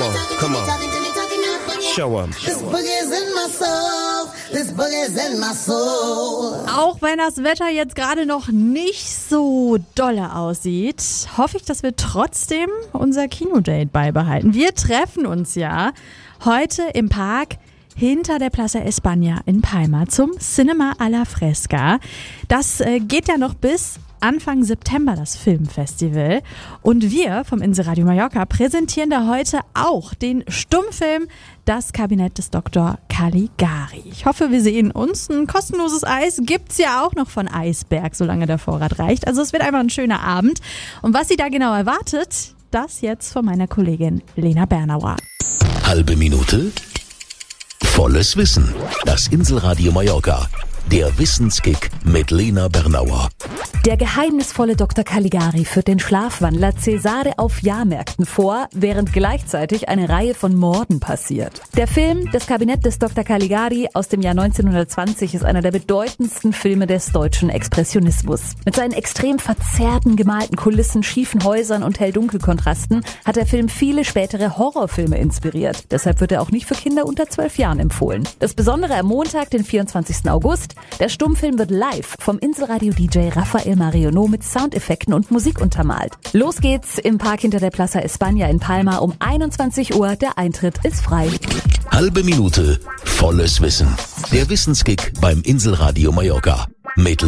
come on. Show 'em. This boogie's in my soul. This boogie's in my soul. Auch wenn das Wetter jetzt gerade noch nicht so dolle aussieht, hoffe ich, dass wir trotzdem unser Kinodate beibehalten. Wir treffen uns ja heute im Park hinter der Plaza España in Palma zum Cinema a la Fresca. Das geht ja noch bis Anfang September, das Filmfestival. Und wir vom Inselradio Mallorca präsentieren da heute auch den Stummfilm Das Kabinett des Dr. Caligari. Ich hoffe, wir sehen uns. Ein kostenloses Eis gibt's ja auch noch von Eisberg, solange der Vorrat reicht. Also es wird einfach ein schöner Abend. Und was Sie da genau erwartet, das jetzt von meiner Kollegin Lena Bernauer. Halbe Minute, volles Wissen. Das Inselradio Mallorca. Der Wissenskick mit Lena Bernauer. Der geheimnisvolle Dr. Caligari führt den Schlafwandler Cesare auf Jahrmärkten vor, während gleichzeitig eine Reihe von Morden passiert. Der Film Das Kabinett des Dr. Caligari aus dem Jahr 1920 ist einer der bedeutendsten Filme des deutschen Expressionismus. Mit seinen extrem verzerrten gemalten Kulissen, schiefen Häusern und Hell-Dunkel-Kontrasten hat der Film viele spätere Horrorfilme inspiriert. Deshalb wird er auch nicht für Kinder unter 12 Jahren empfohlen. Das Besondere am Montag, den 24. August, der Stummfilm wird live vom Inselradio-DJ Rafael Marionot mit Soundeffekten und Musik untermalt. Los geht's im Park hinter der Plaza España in Palma um 21 Uhr. Der Eintritt ist frei. Halbe Minute, volles Wissen. Der Wissenskick beim Inselradio Mallorca. Mit